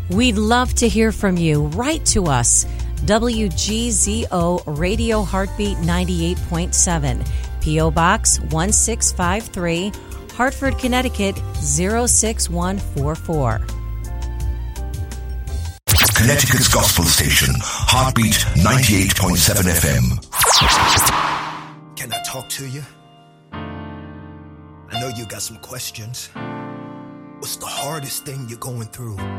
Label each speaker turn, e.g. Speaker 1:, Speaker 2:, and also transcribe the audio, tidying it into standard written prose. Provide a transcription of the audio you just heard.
Speaker 1: We'd love to hear from you. Write to us. WGZO Radio Heartbeat 98.7, P.O. Box 1653, Hartford, Connecticut 06144.
Speaker 2: Connecticut's Gospel Station, Heartbeat 98.7 FM.
Speaker 3: Can I talk to you? I know you got some questions. What's the hardest thing you're going through?